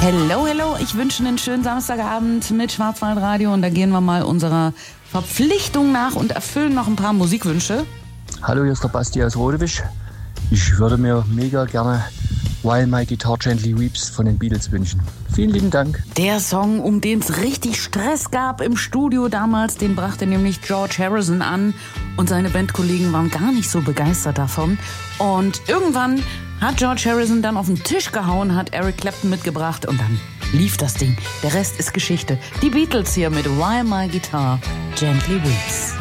Hello, hello. Ich wünsche einen schönen Samstagabend mit Schwarzwaldradio und da gehen wir mal unserer Verpflichtung nach und erfüllen noch ein paar Musikwünsche. Hallo, hier ist der Basti aus Rodewisch. Ich würde mir mega gerne While My Guitar Gently Weeps von den Beatles wünschen. Vielen lieben Dank. Der Song, um den es richtig Stress gab im Studio damals, den brachte nämlich George Harrison an und seine Bandkollegen waren gar nicht so begeistert davon. Und irgendwann hat George Harrison dann auf den Tisch gehauen, hat Eric Clapton mitgebracht und dann lief das Ding. Der Rest ist Geschichte. Die Beatles hier mit While My Guitar Gently Weeps.